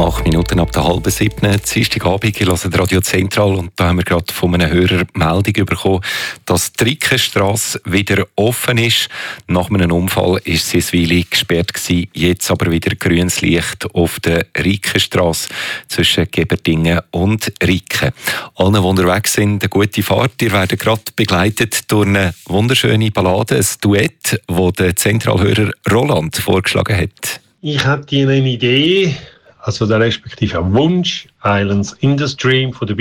8 Minuten ab der 6:30, Dienstagabend, ich höre Radio Zentral und da haben wir gerade von einem Hörer Meldung bekommen, dass die Rickenstrasse wieder offen ist. Nach einem Unfall war sie eine Weile gesperrt gewesen, jetzt aber wieder grünes Licht auf der Rickenstrasse zwischen Geberdingen und Ricken. Allen, die unterwegs sind, eine gute Fahrt. Ihr werdet gerade begleitet durch eine wunderschöne Ballade, ein Duett, das der Zentralhörer Roland vorgeschlagen hat. Ich hatte eine Idee, also der respektive Wunsch, Islands in the Stream von der